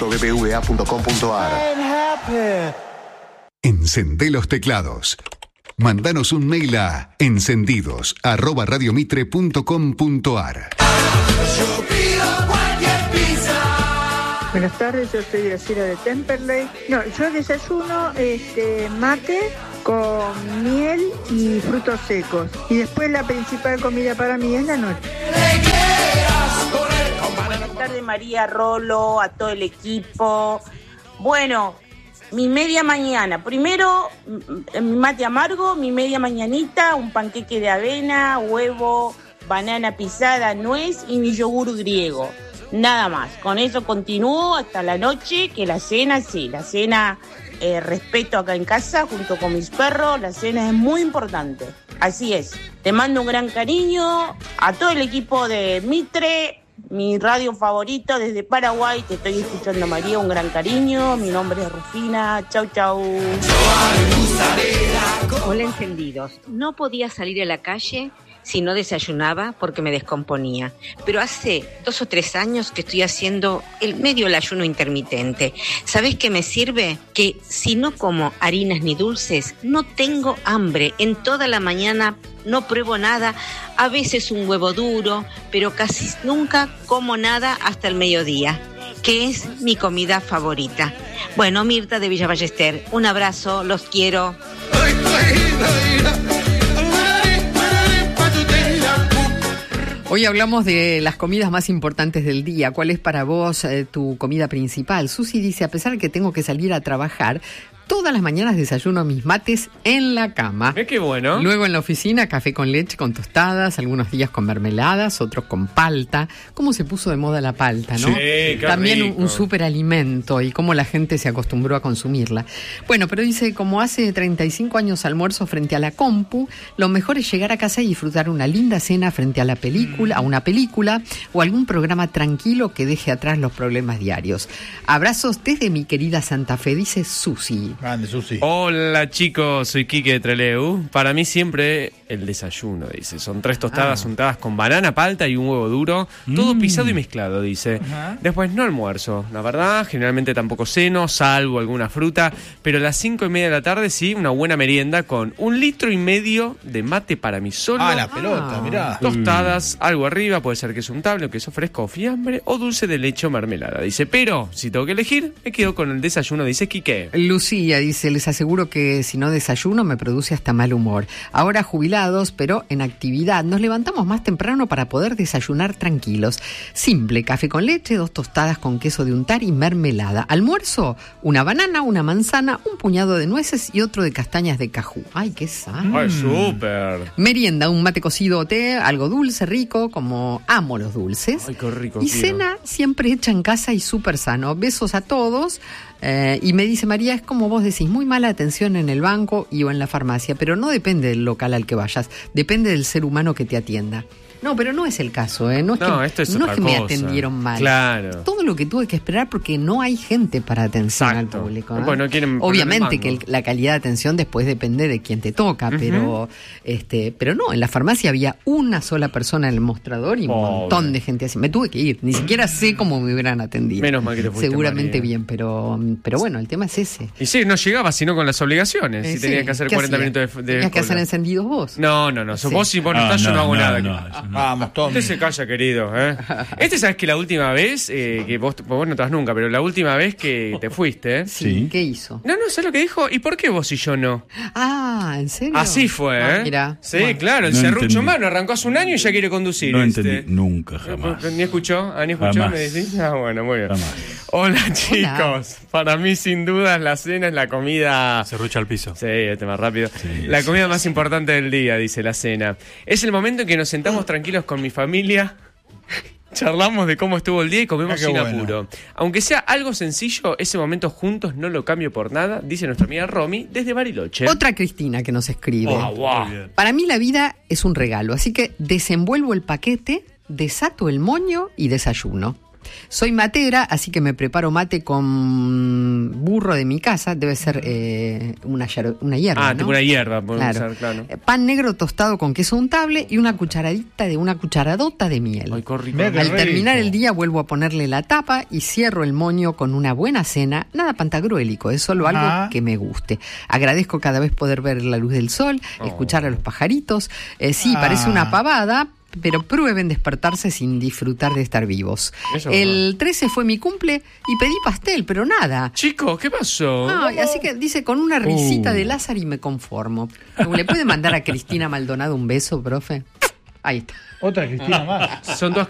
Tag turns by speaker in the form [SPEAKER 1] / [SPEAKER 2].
[SPEAKER 1] www.bva.com.ar.
[SPEAKER 2] Encendé los teclados. Mandanos un mail a encendidos@radiomitre.com.ar.
[SPEAKER 3] Buenas tardes, yo soy Graciela de Temperley. No, yo desayuno mate con miel y frutos secos. Y después la principal comida para mí es la noche.
[SPEAKER 4] Buenas tardes, María, Rolo, a todo el equipo. Bueno, mi media mañana. Primero, mi mate amargo, mi media mañanita, un panqueque de avena, huevo, banana pisada, nuez y mi yogur griego. Nada más. Con eso continúo hasta la noche, que la cena, sí, la cena respeto acá en casa junto con mis perros. La cena es muy importante. Así es. Te mando un gran cariño a todo el equipo de Mitre. Mi radio favorito desde Paraguay, te estoy escuchando, María, un gran cariño. Mi nombre es Rufina, chau chau.
[SPEAKER 5] Hola, encendidos. No podía salir a la calle si no desayunaba porque me descomponía. Pero hace 2 o 3 años que estoy haciendo el ayuno intermitente. ¿Sabés qué me sirve? Que si no como harinas ni dulces, no tengo hambre. En toda la mañana no pruebo nada, a veces un huevo duro, pero casi nunca como nada hasta el mediodía, que es mi comida favorita. Bueno, Mirta de Villa Ballester, un abrazo, los quiero.
[SPEAKER 6] Hoy hablamos de las comidas más importantes del día. ¿Cuál es para vos tu comida principal? Susi dice, a pesar de que tengo que salir a trabajar, todas las mañanas desayuno mis mates en la cama.
[SPEAKER 7] Qué bueno.
[SPEAKER 6] Luego en la oficina, café con leche, con tostadas, algunos días con mermeladas, otros con palta. ¿Cómo se puso de moda la palta, no?
[SPEAKER 7] Sí, qué
[SPEAKER 6] También
[SPEAKER 7] rico.
[SPEAKER 6] un superalimento y cómo la gente se acostumbró a consumirla. Bueno, pero dice, como hace 35 años almuerzo frente a la compu, lo mejor es llegar a casa y disfrutar una linda cena frente a la película, a una película o algún programa tranquilo que deje atrás los problemas diarios. Abrazos desde mi querida Santa Fe, dice Susi.
[SPEAKER 8] Grande, Susi.
[SPEAKER 7] Hola chicos, soy Quique de Trelew. Para mí siempre el desayuno, dice. Son 3 tostadas untadas con banana, palta y un huevo duro. Todo pisado y mezclado, dice. Después no almuerzo, la verdad. Generalmente tampoco ceno, salvo alguna fruta. Pero a las 5:30 de la tarde sí, una buena merienda con 1,5 litros de mate para mí solo.
[SPEAKER 8] Ah, la pelota, mirá.
[SPEAKER 7] Tostadas, algo arriba, puede ser queso untable, queso fresco o fiambre, o dulce de leche o mermelada. Dice, pero si tengo que elegir, me quedo con el desayuno, dice Quique.
[SPEAKER 6] Lucía dice, les aseguro que si no desayuno me produce hasta mal humor. Ahora jubilados, pero en actividad, nos levantamos más temprano para poder desayunar tranquilos. Simple, café con leche, 2 tostadas con queso de untar y mermelada. Almuerzo, una banana, una manzana, un puñado de nueces y otro de castañas de cajú. ¡Ay, qué sano!
[SPEAKER 7] ¡Ay, súper!
[SPEAKER 6] Merienda, un mate cocido o té, algo dulce, rico, como amo los dulces.
[SPEAKER 7] ¡Ay, qué rico!
[SPEAKER 6] Y
[SPEAKER 7] quiero.
[SPEAKER 6] cena siempre hecha en casa y súper sano. Besos a todos. Y me dice María, es como vos decís, muy mala atención en el banco y o en la farmacia, pero no depende del local al que vayas, depende del ser humano que te atienda. No, pero no es el caso, ¿eh? No es
[SPEAKER 7] esto es
[SPEAKER 6] no
[SPEAKER 7] otra
[SPEAKER 6] es que me
[SPEAKER 7] cosa.
[SPEAKER 6] atendieron mal.
[SPEAKER 7] Claro.
[SPEAKER 6] Todo lo que tuve que esperar porque no hay gente para atención
[SPEAKER 7] Exacto.
[SPEAKER 6] al público, ¿eh?
[SPEAKER 7] Bueno, quieren
[SPEAKER 6] obviamente
[SPEAKER 7] poner el
[SPEAKER 6] que
[SPEAKER 7] mango.
[SPEAKER 6] la calidad de atención después depende de quién te toca, pero no, en la farmacia había una sola persona en el mostrador y un montón de gente así. Me tuve que ir, ni siquiera sé cómo me hubieran atendido.
[SPEAKER 7] Menos mal que te fuiste,
[SPEAKER 6] seguramente
[SPEAKER 7] María.
[SPEAKER 6] bien, pero bueno, el tema es ese.
[SPEAKER 7] Y sí, no llegaba sino con las obligaciones. Si
[SPEAKER 6] Sí,
[SPEAKER 7] tenías que hacer
[SPEAKER 6] ¿qué
[SPEAKER 7] 40
[SPEAKER 6] hacía?
[SPEAKER 7] minutos de
[SPEAKER 6] Tenías que
[SPEAKER 7] cola.
[SPEAKER 6] hacer encendidos vos.
[SPEAKER 7] No.
[SPEAKER 6] Sí.
[SPEAKER 7] Vos si vos no estás, yo no hago nada.
[SPEAKER 8] Vamos, Tommy.
[SPEAKER 7] Usted se calla, querido. Sabes que la última vez, que vos no estás nunca, pero la última vez que te fuiste.
[SPEAKER 6] Sí. ¿Qué hizo?
[SPEAKER 7] No, ¿sabes lo que dijo? ¿Y por qué vos y yo no?
[SPEAKER 6] Ah, ¿en serio?
[SPEAKER 7] Así fue,
[SPEAKER 6] Ah,
[SPEAKER 7] ¿eh?
[SPEAKER 6] mirá.
[SPEAKER 7] Sí,
[SPEAKER 6] Bueno.
[SPEAKER 7] claro, el
[SPEAKER 9] No
[SPEAKER 7] serrucho
[SPEAKER 9] entendí.
[SPEAKER 7] humano arrancó hace un año y ya quiere conducir.
[SPEAKER 9] No
[SPEAKER 7] ¿viste?
[SPEAKER 9] entendí, nunca, jamás.
[SPEAKER 7] ¿Ni escuchó? ¿Ni escuchó?
[SPEAKER 9] Jamás.
[SPEAKER 7] ¿Me decís? Ah, bueno, muy bien.
[SPEAKER 9] Jamás.
[SPEAKER 7] Hola, chicos. Para mí, sin dudas, la cena es la comida...
[SPEAKER 10] Serrucha al piso.
[SPEAKER 7] Sí, más rápido.
[SPEAKER 9] Sí,
[SPEAKER 7] la
[SPEAKER 9] sí,
[SPEAKER 7] comida más importante del día, dice la cena. Es el momento en que nos sentamos tranquilos con mi familia, charlamos de cómo estuvo el día y comemos
[SPEAKER 8] qué
[SPEAKER 7] sin
[SPEAKER 8] bueno.
[SPEAKER 7] apuro. Aunque sea algo sencillo, ese momento juntos no lo cambio por nada, dice nuestra amiga Romy desde Bariloche.
[SPEAKER 6] Otra Cristina que nos escribe.
[SPEAKER 7] Oh, wow.
[SPEAKER 6] Para mí la vida es un regalo, así que desenvuelvo el paquete, desato el moño y desayuno. Soy matera, así que me preparo mate con burro de mi casa. Debe ser una hierba, ¿no?
[SPEAKER 7] Tipo una hierba, podemos
[SPEAKER 6] Claro.
[SPEAKER 7] usar, claro.
[SPEAKER 6] Pan negro tostado con queso untable y una cucharadota de miel.
[SPEAKER 7] Ay, qué rico.
[SPEAKER 8] Mira qué
[SPEAKER 6] Al terminar
[SPEAKER 8] rico.
[SPEAKER 6] el día vuelvo a ponerle la tapa y cierro el moño con una buena cena. Nada pantagruélico, es solo algo
[SPEAKER 8] Ajá.
[SPEAKER 6] que me guste. Agradezco cada vez poder ver la luz del sol, escuchar a los pajaritos. Sí, parece una pavada, pero prueben despertarse sin disfrutar de estar vivos.
[SPEAKER 7] Eso es
[SPEAKER 6] El 13 fue mi cumple y pedí pastel, pero nada.
[SPEAKER 7] Chicos, ¿qué pasó?
[SPEAKER 6] Ay, así que dice, con una risita de Lázaro y me conformo. ¿Le puede mandar a Cristina Maldonado un beso, profe? Ahí está.
[SPEAKER 8] Otra Cristina más.
[SPEAKER 7] Son dos